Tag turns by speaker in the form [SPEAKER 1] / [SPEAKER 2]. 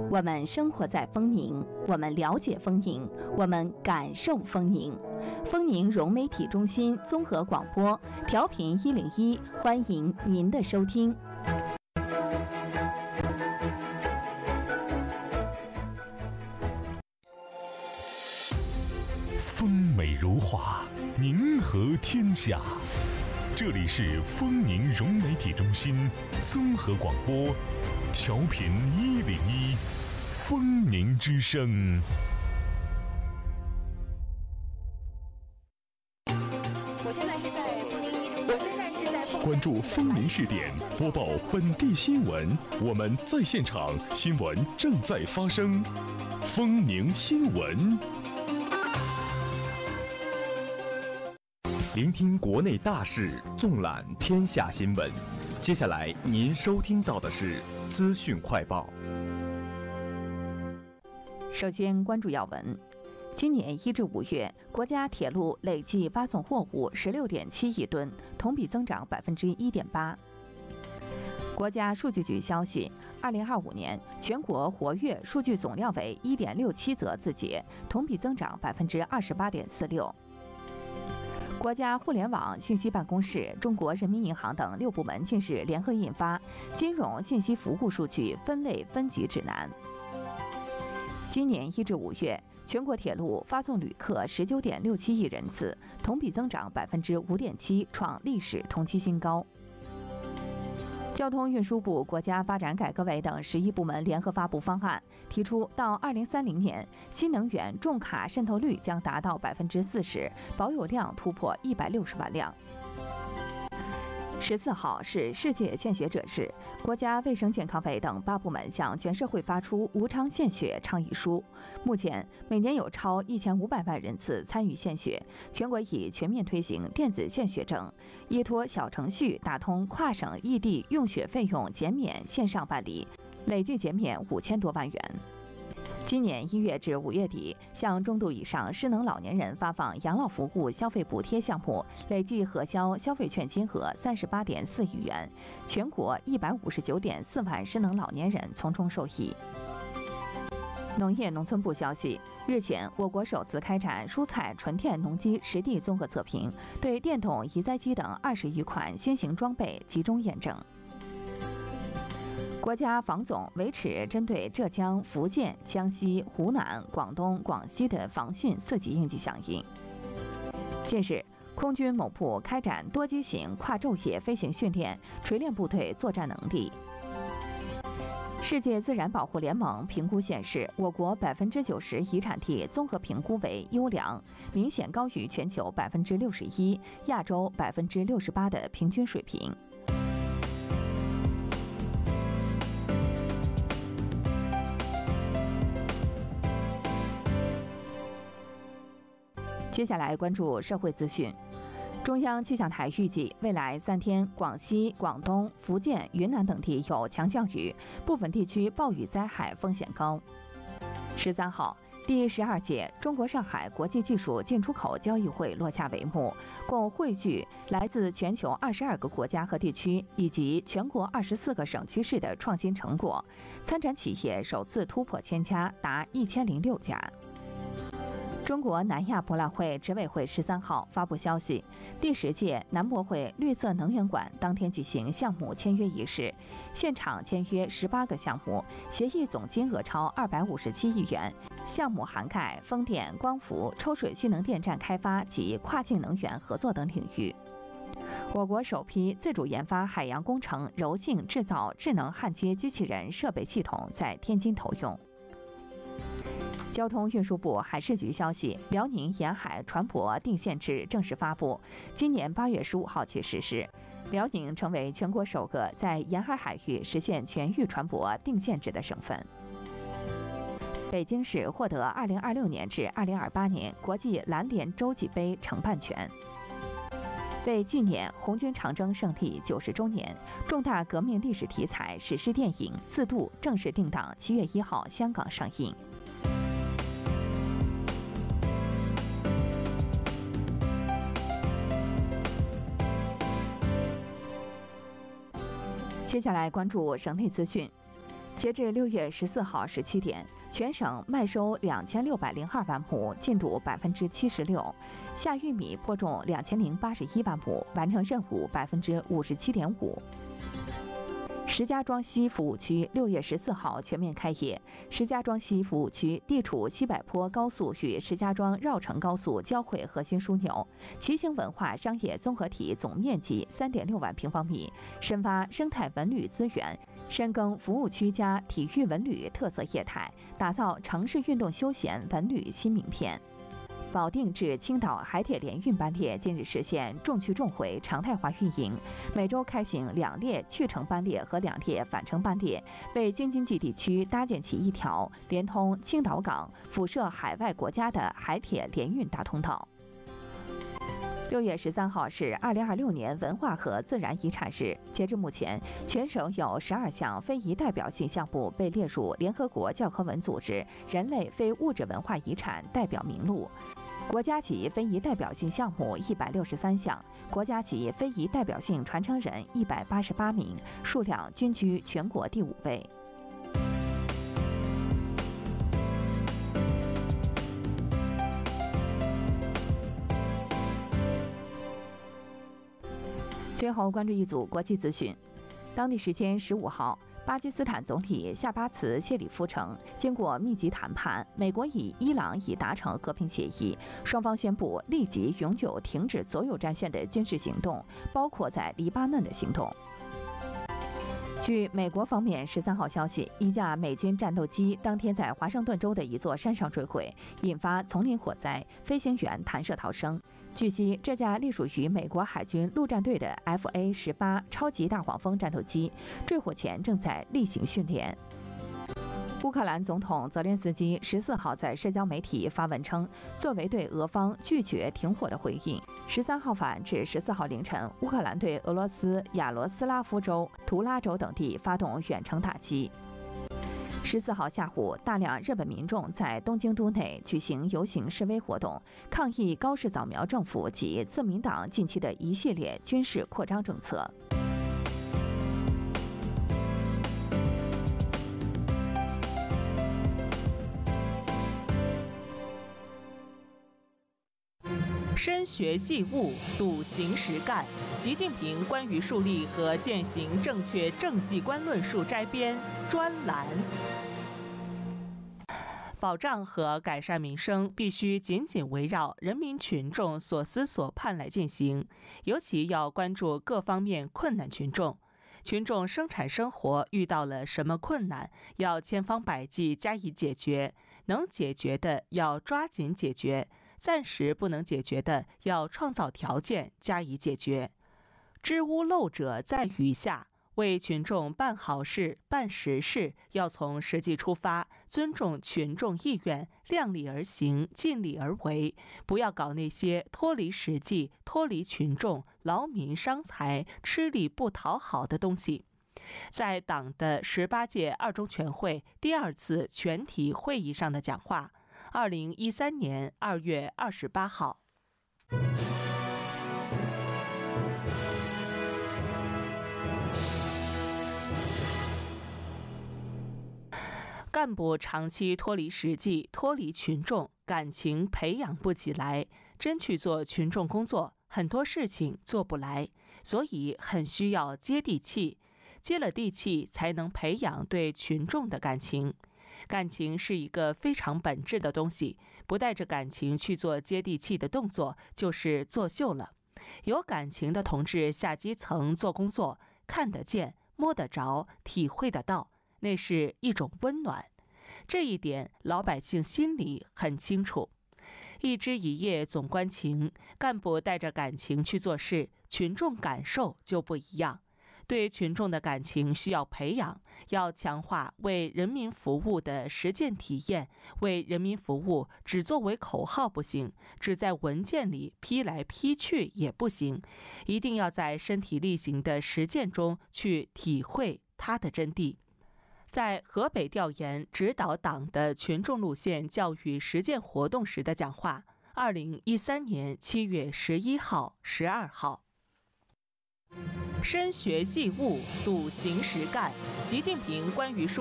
[SPEAKER 1] 我们生活在丰宁，我们了解丰宁，我们感受丰宁。丰宁融媒体中心综合广播，调频101，欢迎您的收听。
[SPEAKER 2] 风美如画，宁和天下。这里是丰宁融媒体中心综合广播，调频101，丰宁之声。
[SPEAKER 3] 我现在是在丰宁，
[SPEAKER 2] 关注丰宁视点，播报本地新闻。我们在现场，新闻正在发生。丰宁新闻。
[SPEAKER 4] 聆听国内大事，纵览天下新闻。接下来您收听到的是资讯快报。
[SPEAKER 1] 首先关注要闻。今年1至5月，国家铁路累计发送货物16.7亿吨，同比增长1.8%。国家数据局消息，2025年全国活跃数据总量为1.67则字节，同比增长28.46%。国家互联网信息办公室、中国人民银行等6部门近日联合印发《金融信息服务数据分类分级指南》。今年1至5月，全国铁路发送旅客19.67亿人次，同比增长5.7%，创历史同期新高。交通运输部、国家发展改革委等11部门联合发布方案，提出到2030年，新能源重卡渗透率将达到40%，保有量突破160万辆。14号是世界献血者日，国家卫生健康委等8部门向全社会发出无偿献血倡议书。目前，每年有超1500万人次参与献血，全国已全面推行电子献血证，依托小程序打通跨省异地用血费用减免线上办理，累计减免5000多万元。今年1月至5月底，向中度以上失能老年人发放养老服务消费补贴项目累计核销消费券金额38.4亿元，全国159.4万失能老年人从中受益。农业农村部消息，日前，我国首次开展蔬菜纯电农机实地综合测评，对电动移栽机等20余款新型装备集中验证。国家防总维持针对浙江、福建、江西、湖南、广东、广西的防汛4级应急响应。近日，空军某部开展多机型跨昼夜飞行训练，锤炼部队作战能力。世界自然保护联盟评估显示，我国90%遗产地综合评估为优良，明显高于全球61%、亚洲68%的平均水平。接下来关注社会资讯。中央气象台预计，未来3天，广西、广东、福建、云南等地有强降雨，部分地区暴雨灾害风险高。13号，第12届中国上海国际技术进出口交易会落下帷幕，共汇聚来自全球22个国家和地区以及全国24个省区市的创新成果，参展企业首次突破1000家，达1006家。中国南亚博览会执委会13号发布消息，第10届南博会绿色能源馆当天举行项目签约仪式，现场签约18个项目，协议总金额超257亿元，项目涵盖风电、光伏、抽水蓄能电站开发及跨境能源合作等领域。我国首批自主研发海洋工程柔性制造智能焊接机器人设备系统在天津投用。交通运输部海事局消息，辽宁沿海船舶定限制正式发布，今年8月15号起实施。辽宁成为全国首个在沿海海域实现全域船舶定限制的省份。北京市获得2026年至2028年国际篮联洲际杯承办权。为纪念红军长征胜利90周年，重大革命历史题材史诗电影《四渡》正式定档7月1号香港上映。接下来关注省内资讯。 截至6月14号17点，全省麦收2602万亩，进度76%；夏玉米播种2081万亩，完成任务57.5%。石家庄西服务区6月14号全面开业。石家庄西服务区地处西柏坡高速与石家庄绕城高速交汇核心枢纽，骑行文化商业综合体总面积3.6万平方米，深挖生态文旅资源，深耕服务区加体育文旅特色业态，打造城市运动休闲文旅新名片。保定至青岛海铁联运班列近日实现重去重回常态化运营，每周开行2列去程班列和2列返程班列，为京津冀地区搭建起一条连通青岛港、辐射海外国家的海铁联运大通道。6月13号是2026年文化和自然遗产日。截至目前，全省有12项非遗代表性项目被列入联合国教科文组织人类非物质文化遗产代表名录。国家级非遗代表性项目163项，国家级非遗代表性传承人188名，数量均居全国第5位。最后关注一组国际资讯。当地时间15号，巴基斯坦总理夏巴茨谢里夫称，经过密集谈判，美国与伊朗已达成和平协议，双方宣布立即永久停止所有战线的军事行动，包括在黎巴嫩的行动。据美国方面13号消息，一架美军战斗机当天在华盛顿州的一座山上坠毁，引发丛林火灾，飞行员弹射逃生。据悉，这架隶属于美国海军陆战队的 FA-18超级大黄蜂战斗机，坠火前正在例行训练。乌克兰总统泽连斯基14号在社交媒体发文称，作为对俄方拒绝停火的回应，13号晚至14号凌晨，乌克兰对俄罗斯亚罗斯拉夫州、图拉州等地发动远程打击。14号下午，大量日本民众在东京都内举行游行示威活动，抗议高市早苗政府及自民党近期的一系列军事扩张政策。
[SPEAKER 5] 深学细悟，笃行实干。习近平关于树立和践行正确政绩观论述摘编专栏。保障和改善民生必须紧紧围绕人民群众所思所盼来进行，尤其要关注各方面困难群众。群众生产生活遇到了什么困难，要千方百计加以解决，能解决的要抓紧解决，暂时不能解决的要创造条件加以解决。知屋漏者在雨下，为群众办好事、办实事，要从实际出发，尊重群众意愿，量力而行，尽力而为，不要搞那些脱离实际、脱离群众、劳民伤财、吃力不讨好的东西。在党的18届二中全会第2次全体会议上的讲话，2013年2月28号。干部长期脱离实际、脱离群众，感情培养不起来，真去做群众工作，很多事情做不来，所以很需要接地气。接了地气，才能培养对群众的感情。感情是一个非常本质的东西，不带着感情去做接地气的动作，就是作秀了。有感情的同志下基层做工作，看得见、摸得着、体会得到，那是一种温暖。这一点老百姓心里很清楚。一枝一叶总关情，干部带着感情去做事，群众感受就不一样。对群众的感情需要培养，要强化为人民服务的实践体验。为人民服务只作为口号不行，只在文件里批来批去也不行，一定要在身体力行的实践中去体会它的真谛。在河北调研指导党的群众路线教育实践活动时的讲话，2013年7月11号、12号。深学细悟，笃行实干。习近平关于树